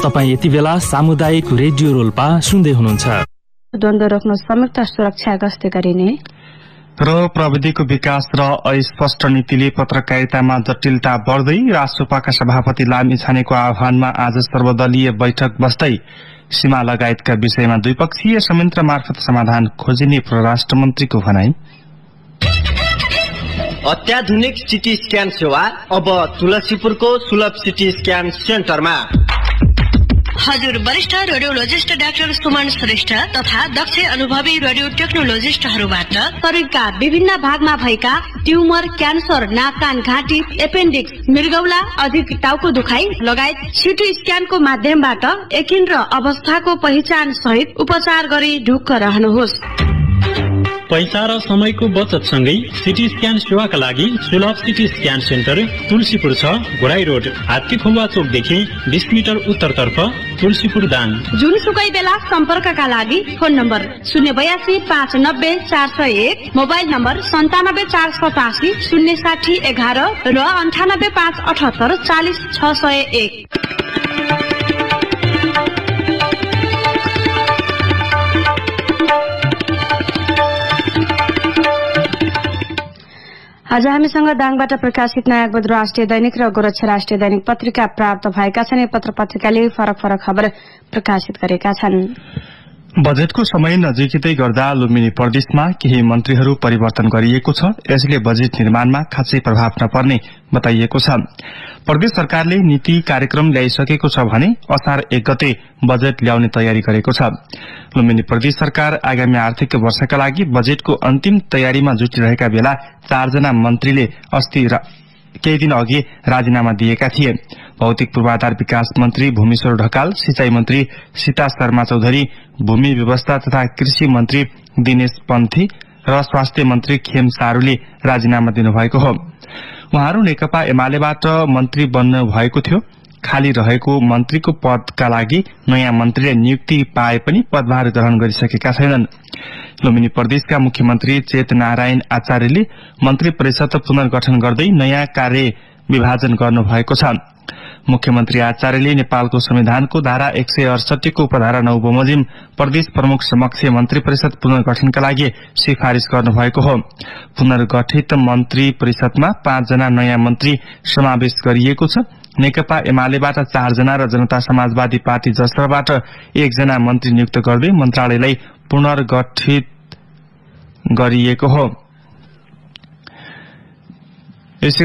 तपाईँ यति बेला सामुदायिक रेडियो रोल्पा सुन्दै हुनुहुन्छ। द्वन्द्व रोक्न संयुक्त सुरक्षा गस्ती गरिने र प्रविधिको विकास र अस्पष्ट नीतिले पत्रकारितामा जटिलता बढ्दै राष्ट्रसभाका सभापति लामी छानेको आह्वानमा आज सर्वदलीय बैठक बस्दै सीमा लगायतका विषयमा द्विपक्षीय संयन्त्र मार्फत समाधान खोजिने परराष्ट्र मन्त्रीको भनाई। अत्याधुनिक सिटी स्क्यान सेवा अब तुलसीपुरको सुलभ सिटी स्क्यान सेन्टरमा। हजुर वरिष्ठ रेडियोलोजिस्ट डाक्टर सुमन श्रेष्ठ तथा दक्ष अनुभवी रेडियो टेक्नोलोजिस्टहरूबाट शरीरका विभिन्न भागमा भएका ट्युमर, क्यान्सर, नाक, कान, घाँटी, एपेन्डिक्स, मृगौला, अधिक टाउको दुखाइ लगायत सिटी स्क्यानको माध्यमबाट एकिन र अवस्थाको पहिचान सहित उपचार गरी ढुक्क रहनुहोस्। पैसा र समयको बचत सँगै सिटी स्क्यान सेवाका लागि सुलभ CT scan centre Tulsipur 6 घोडाई road, हात्ती खुम्बा चोकदेखि 20 मिटर उत्तरतर्फ तुलसीपुर दाङ। जुनसुकै बेला सम्पर्कका लागि फोन नम्बर 082 590 401, मोबाइल नम्बर 97 487 060 11 र 98 578 40 601। आज हामीसँग दाङबाट प्रकाशित नयाँ बद्र राष्ट्रिय दैनिक र गोरक्षा राष्ट्रिय दैनिक पत्रिका प्राप्त भएका छन्। यो पत्र पत्रिकाले फरक फरक खबर प्रकाशित गरेका छन्। बजेटको समय नजिकै गर्दा लुम्बिनी प्रदेशमा केही मन्त्रीहरू परिवर्तन गरिएको छ। यसले बजेट निर्माणमा खासै प्रभाव नपर्ने बताइएको छ। प्रदेश सरकारले नीति कार्यक्रम ल्याइसकेको छ भने असार 1 गते बजेट ल्याउने तयारी गरेको छ। लुम्बिनी प्रदेश सरकार आगामी आर्थिक वर्षका लागि बजेटको अन्तिम तयारीमा जुटिरहेका बेला 4 जना मन्त्रीले अस्ति केही दिन अघि राजीनामा दिएका थिए। भौतिक पूर्वाधार विकास मन्त्री भूमेश्वर ढकाल, सिंचाई मन्त्री सीता शर्मा चौधरी, भूमि व्यवस्था तथा कृषि मन्त्री दिनेश पन्थी र स्वास्थ्य मन्त्री खेम सारूले राजीनामा दिनुभएको हो। उहाँहरू नेकपा एमालेबाट मन्त्री बन्नु भएको थियो। खाली रहेको मन्त्रीको पदका लागि नयाँ मन्त्रीले नियुक्ति पाए पनि पदभार ग्रहण गरिसकेका छैनन्। लुम्बिनी प्रदेशका मुख्यमन्त्री चेत नारायण आचार्यले मन्त्री परिषद पुनर्गठन गर्दै नयाँ कार्य विभाजन गर्नुभएको छ। मुख्यमन्त्री आचार्यले नेपालको संविधानको धारा 168 को उपधारा 9 बमोजिम प्रदेश प्रमुख समक्ष मन्त्री परिषद पुनर्गठनका लागि सिफारिश गर्नुभएको हो। पुनर्गठित मन्त्री परिषदमा 5 जना नयाँ मन्त्री समावेश गरिएको छ। नेकपा एमालेबाट 4 जना र जनता समाजवादी पार्टी जसपाबाट 1 जना मन्त्री नियुक्त गर्दै मन्त्रालयलाई पुनर्गठित गरिएको हो।